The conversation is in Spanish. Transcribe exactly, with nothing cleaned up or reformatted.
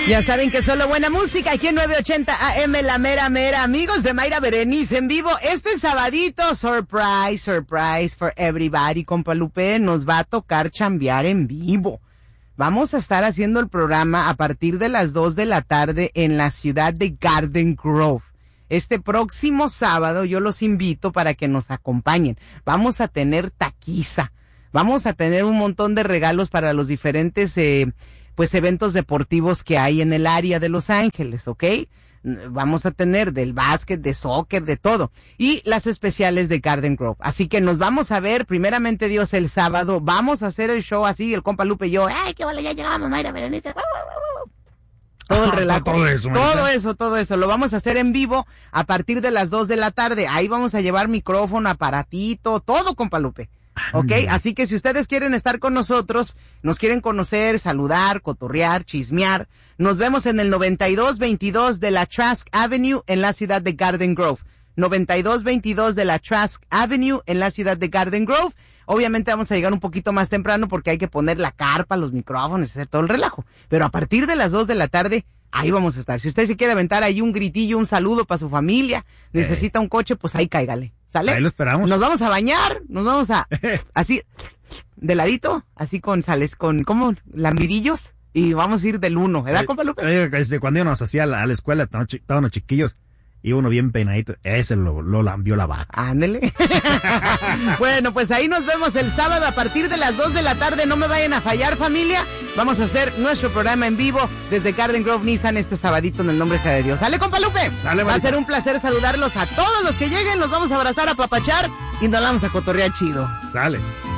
Ya saben que solo buena música aquí en nueve ochenta A M, la mera mera. Amigos de Mayra Berenice en vivo, este sabadito, surprise, surprise for everybody. Compa Lupe, nos va a tocar chambear en vivo. Vamos a estar haciendo el programa a partir de las dos de la tarde en la ciudad de Garden Grove. Este próximo sábado yo los invito para que nos acompañen. Vamos a tener taquiza. Vamos a tener un montón de regalos para los diferentes eh, pues eventos deportivos que hay en el área de Los Ángeles, ¿ok? Vamos a tener del básquet, de soccer, de todo. Y las especiales de Garden Grove. Así que nos vamos a ver, primeramente Dios, el sábado. Vamos a hacer el show así, el compa Lupe y yo. ¡Ay, qué vale, ya llegamos, Mayra Berenice! Todo el relajo. Todo eso, todo eso, todo eso. Lo vamos a hacer en vivo a partir de las dos de la tarde. Ahí vamos a llevar micrófono, aparatito, todo, compa Lupe. Ok, así que si ustedes quieren estar con nosotros, nos quieren conocer, saludar, cotorrear, chismear, nos vemos en el noventa y dos veintidós de la Trask Avenue en la ciudad de Garden Grove. noventa y dos veintidós de la Trask Avenue en la ciudad de Garden Grove. Obviamente vamos a llegar un poquito más temprano porque hay que poner la carpa, los micrófonos, hacer todo el relajo. Pero a partir de las dos de la tarde, ahí vamos a estar. Si usted se quiere aventar ahí un gritillo, un saludo para su familia, necesita un coche, pues ahí cáigale. ¿Sale? Ahí lo esperamos. Nos vamos a bañar, nos vamos a, así, de ladito, así con sales, con, ¿cómo? Lambidillos, y vamos a ir del uno, ¿verdad, compa Lupe? Desde cuando íbamos así a la, a la escuela, estaban los chiquillos, y uno bien peinadito, ese lo, lo lambió la vaca. Ándele. Bueno, pues ahí nos vemos el sábado a partir de las dos de la tarde. No me vayan a fallar, familia. Vamos a hacer nuestro programa en vivo desde Garden Grove Nissan este sabadito en el nombre sea de Dios. ¿Sale, compa Lupe? Sale, va a ser un placer saludarlos a todos los que lleguen. Los vamos a abrazar, a papachar y nos vamos a cotorrear chido. Sale.